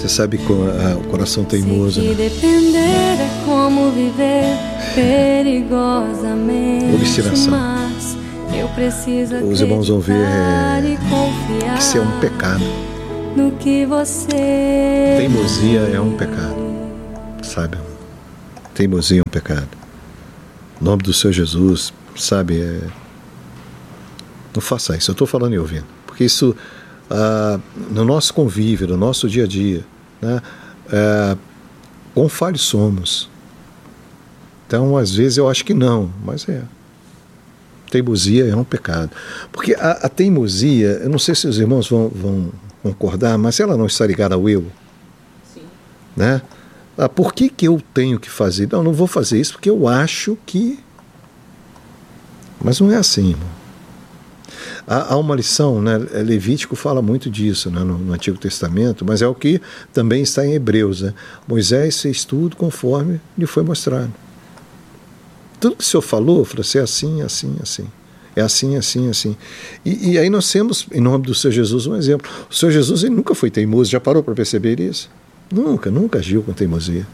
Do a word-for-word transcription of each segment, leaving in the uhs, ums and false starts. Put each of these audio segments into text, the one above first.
Você sabe como ah, o coração teimoso, Se né? depender é como viver perigosamente. Obstinação. Mas eu preciso Os irmãos vão ver acreditar é, e confiar que isso é um pecado. no que você Teimosia é um pecado, sabe? Teimosia é um pecado. Em nome do Senhor Jesus, sabe? É... Não faça isso, eu estou falando e ouvindo. Porque isso, ah, no nosso convívio, no nosso dia a dia, né? É, quão falhos somos. Então, às vezes eu acho que não, mas é. Teimosia é um pecado. Porque a, a teimosia, eu não sei se os irmãos vão, vão concordar, mas ela não está ligada ao eu. Sim. Né? Ah, por que, que eu tenho que fazer? Não, não vou fazer isso porque eu acho que... Mas não é assim, irmão. Há, há uma lição, né? Levítico fala muito disso, né? no, no Antigo Testamento, mas é o que também está em Hebreus. Né? Moisés fez tudo conforme lhe foi mostrado. Tudo que o Senhor falou, falou assim, é assim, assim, assim. É assim, assim, assim. E, e aí nós temos, em nome do Senhor Jesus, um exemplo. O Senhor Jesus ele nunca foi teimoso, já parou para perceber isso? Nunca, nunca agiu com teimosia.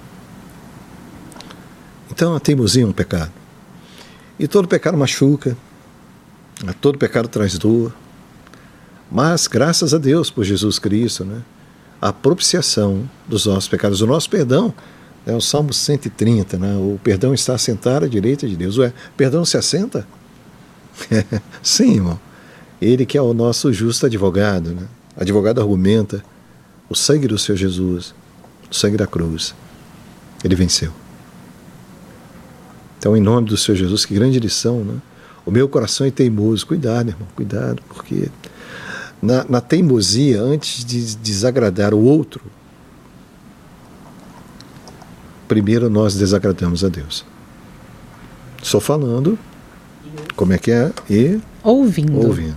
Então a teimosia é um pecado. E todo pecado machuca, todo pecado traz dor. Mas graças a Deus por Jesus Cristo, né? A propiciação dos nossos pecados, o nosso perdão, é o Salmo cento e trinta, né? O perdão está assentado à direita de Deus. Ué, perdão se assenta? Sim, irmão. Ele que é o nosso justo advogado, né? Advogado argumenta o sangue do Senhor Jesus, o sangue da cruz. Ele venceu. Então, em nome do Senhor Jesus, que grande lição, né? O meu coração é teimoso. Cuidado, irmão, cuidado, porque na, na teimosia, antes de desagradar o outro, primeiro nós desagradamos a Deus. Estou falando, como é que é? E ouvindo. ouvindo.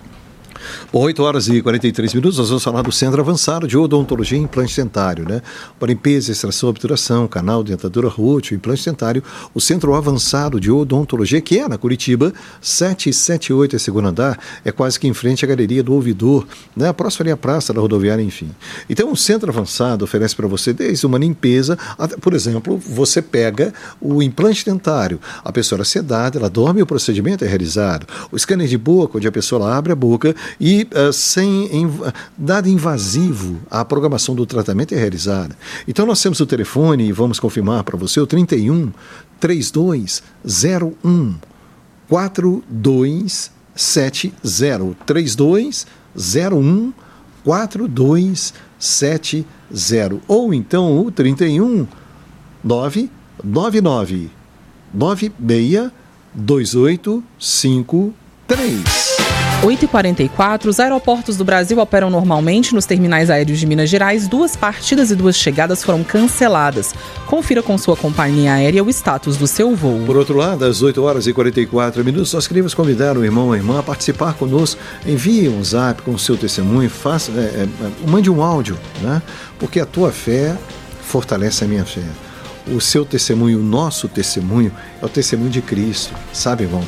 Bom, oito horas e quarenta e três minutos, nós vamos falar do Centro Avançado de Odontologia e Implante Dentário, né? Para limpeza, extração, obturação, canal, dentadura rútil, implante dentário, o Centro Avançado de Odontologia, que é na Curitiba, setecentos e setenta e oito, é segundo andar, é quase que em frente à Galeria do Ouvidor, né? A próxima ali à praça da rodoviária, enfim. Então, o Centro Avançado oferece para você desde uma limpeza, até, por exemplo, você pega o implante dentário, a pessoa é sedada, ela dorme e o procedimento é realizado. O scanner de boca, onde a pessoa ela abre a boca e uh, sem inv- nada invasivo, a programação do tratamento é realizada. Então nós temos o telefone e vamos confirmar para você o trinta e um, trinta e dois, zero um, quatro dois sete zero, trinta e dois, zero um, quatro dois sete zero, ou então o trinta e um, nove nove nove, nove seis dois oito cinco três. oito e quarenta e quatro, os aeroportos do Brasil operam normalmente. Nos terminais aéreos de Minas Gerais, duas partidas e duas chegadas foram canceladas. Confira com sua companhia aérea o status do seu voo. Por outro lado, às oito horas e quarenta e quatro minutos, nós queríamos convidar o irmão ou a irmã a participar conosco. Envie um zap com o seu testemunho, faça, é, é, mande um áudio, né? Porque a tua fé fortalece a minha fé. O seu testemunho, o nosso testemunho, é o testemunho de Cristo, sabe, irmão?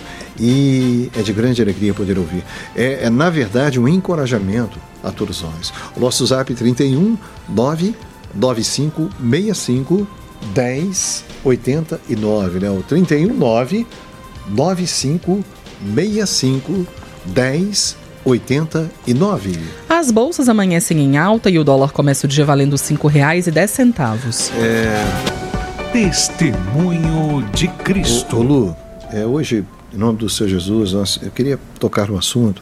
E é de grande alegria poder ouvir. É, é na verdade, um encorajamento a todos nós. O nosso zap trinta e um, nove nove cinco seis cinco, um zero oito nove, né? O trinta e um, nove nove cinco seis cinco, um zero oito nove. As bolsas amanhecem em alta e o dólar começa o dia valendo cinco reais e dez centavos. É... Testemunho de Cristo. Ô, ô Lu, é, hoje, em nome do Senhor Jesus, nós, eu queria tocar no assunto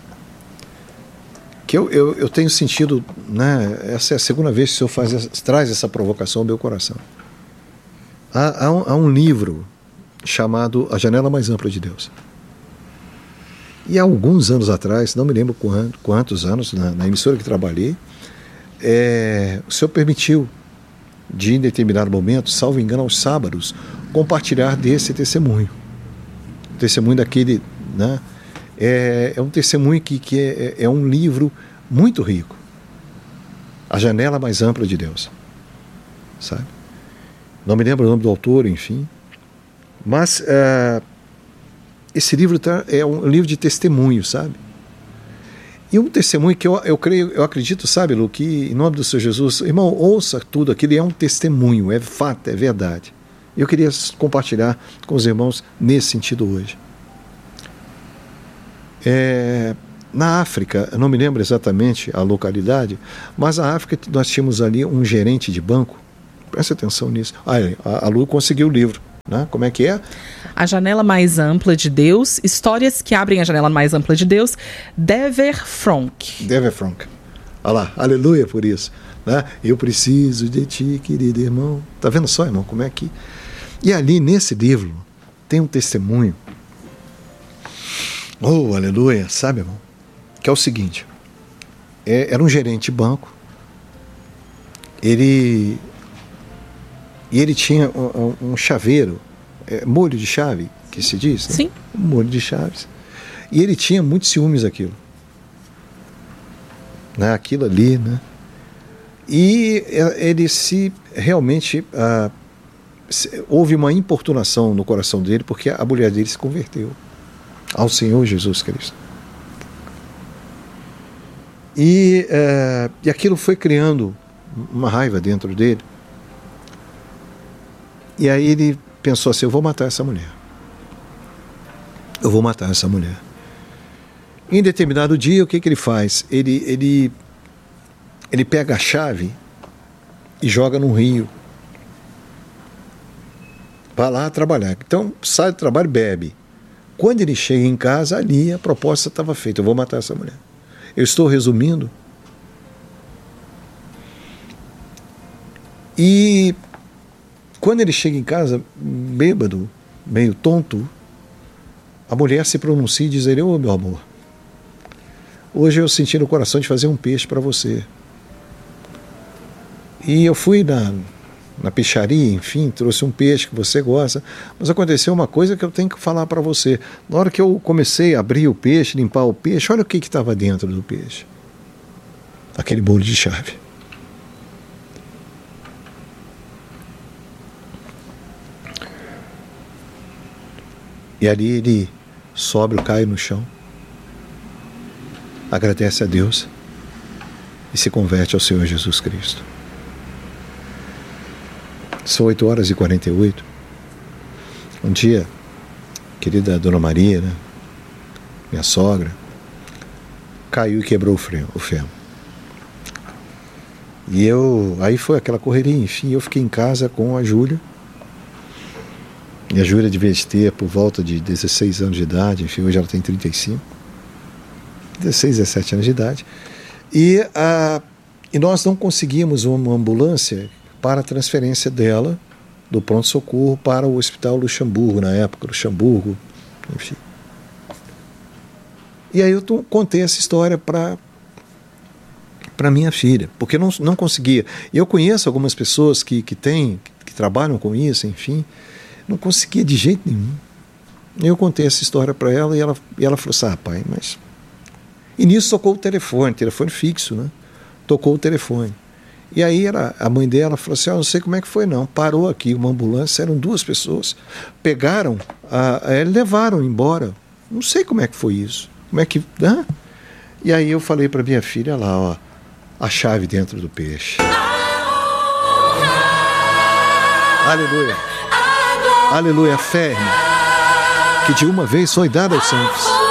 que eu, eu, eu tenho sentido, né, essa é a segunda vez que o Senhor faz, traz essa provocação ao meu coração. Há, há, um, há um livro chamado A Janela Mais Ampla de Deus. E há alguns anos atrás, não me lembro quantos, quantos anos, na, na emissora que trabalhei, é, o Senhor permitiu de, em determinado momento, salvo engano, aos sábados, compartilhar desse testemunho. O testemunho daquele, né? É, é um testemunho que, que é, é um livro muito rico. A Janela Mais Ampla de Deus. Sabe? Não me lembro o nome do autor, enfim. Mas uh, esse livro tá, é um livro de testemunho, sabe? E um testemunho que eu, eu creio, eu acredito, sabe, Lu, que em nome do Senhor Jesus, irmão, ouça tudo aquilo, é um testemunho, é fato, é verdade. Eu queria compartilhar com os irmãos nesse sentido hoje. É, na África, eu não me lembro exatamente a localidade, mas na África nós tínhamos ali um gerente de banco, presta atenção nisso. Ah, a, a Lu conseguiu o livro, né? Como é que é? A Janela Mais Ampla de Deus, Histórias que Abrem a Janela Mais Ampla de Deus, Dever Frank. Dever Frank. Olha lá, aleluia por isso. Né? Eu preciso de ti, querido irmão. Tá vendo só, irmão, como é que... E ali, nesse livro, tem um testemunho. Oh, aleluia, sabe, irmão? Que é o seguinte. É, era um gerente de banco. Ele... E ele tinha um, um chaveiro, é, molho de chave, que se diz, né? Sim. Um molho de chaves. E ele tinha muitos ciúmes daquilo. Né? Aquilo ali, né? E ele se realmente ah, se, houve uma importunação no coração dele, porque a mulher dele se converteu ao Senhor Jesus Cristo. E, ah, e aquilo foi criando uma raiva dentro dele. E aí ele pensou assim, eu vou matar essa mulher. Eu vou matar essa mulher. Em determinado dia, o que, que ele faz? Ele, ele, ele pega a chave e joga no rio. Vai lá trabalhar. Então, sai do trabalho e bebe. Quando ele chega em casa, ali a proposta estava feita. Eu vou matar essa mulher. Eu estou resumindo. E... quando ele chega em casa, bêbado, meio tonto, a mulher se pronuncia e diz, ô, meu amor, hoje eu senti no coração de fazer um peixe para você. E eu fui na, na peixaria, enfim, trouxe um peixe que você gosta, mas aconteceu uma coisa que eu tenho que falar para você. Na hora que eu comecei a abrir o peixe, limpar o peixe, olha o que estava dentro do peixe. Aquele bolo de chave. E ali ele, sóbrio, cai no chão, agradece a Deus e se converte ao Senhor Jesus Cristo. São oito horas e quarenta e oito. Um dia, querida Dona Maria, né, minha sogra, caiu e quebrou o freio, o ferro. E eu, aí foi aquela correria, enfim, eu fiquei em casa com a Júlia. E a Júlia devia ter por volta de dezesseis anos de idade, enfim, hoje ela tem trinta e cinco. dezesseis, dezessete anos de idade. E, a, e nós não conseguimos uma ambulância para a transferência dela do pronto-socorro para o Hospital Luxemburgo, na época, Luxemburgo, enfim. E aí eu tô, contei essa história para para minha filha, porque não, não conseguia. E eu conheço algumas pessoas que, que têm, que, que trabalham com isso, enfim, não conseguia de jeito nenhum. Eu contei essa história para ela e ela, e ela falou assim, ah, pai, mas... E nisso tocou o telefone, telefone fixo, né? Tocou o telefone. E aí era, a mãe dela falou assim, ah, não sei como é que foi não, parou aqui uma ambulância, eram duas pessoas, pegaram, a, a, levaram embora, não sei como é que foi isso, como é que... Ah? E aí eu falei para minha filha lá, ó, a chave dentro do peixe. Aleluia. Aleluia, fé, irmão, que de uma vez foi dada aos santos.